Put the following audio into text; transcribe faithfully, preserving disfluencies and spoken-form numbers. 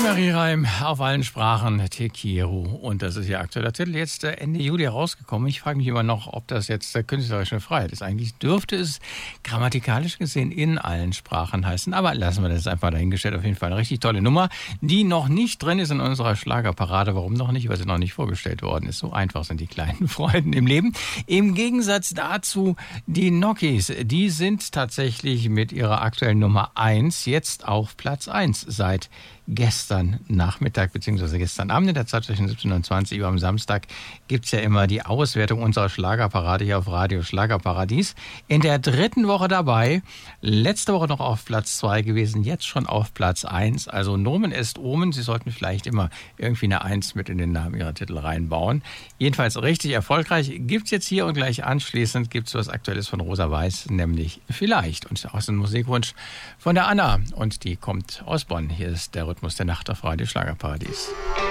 Marie Reim auf allen Sprachen, Te Quiero. Und das ist ja aktueller Titel, jetzt Ende Juli herausgekommen. Ich frage mich immer noch, ob das jetzt der künstlerische Freiheit ist. Eigentlich dürfte es grammatikalisch gesehen in allen Sprachen heißen. Aber lassen wir das einfach dahingestellt. Auf jeden Fall eine richtig tolle Nummer, die noch nicht drin ist in unserer Schlagerparade. Warum noch nicht? Weil sie noch nicht vorgestellt worden ist. So einfach sind die kleinen Freuden im Leben. Im Gegensatz dazu die Nokis. Die sind tatsächlich mit ihrer aktuellen Nummer eins jetzt auf Platz eins seit gestern Nachmittag bzw. gestern Abend in der Zeit zwischen siebzehn und zwanzig Uhr am Samstag gibt es ja immer die Auswertung unserer Schlagerparade hier auf Radio Schlagerparadies. In der dritten Woche dabei, letzte Woche noch auf Platz zwei gewesen, jetzt schon auf Platz eins. Also Nomen est Omen, Sie sollten vielleicht immer irgendwie eine eins mit in den Namen Ihrer Titel reinbauen. Jedenfalls richtig erfolgreich. Gibt es jetzt hier und gleich anschließend gibt es was Aktuelles von Rosa Weiß, nämlich Vielleicht. Und auch so ein Musikwunsch von der Anna und die kommt aus Bonn. Hier ist der Rhythmus der Nacht auf Radio Schlagerparadies.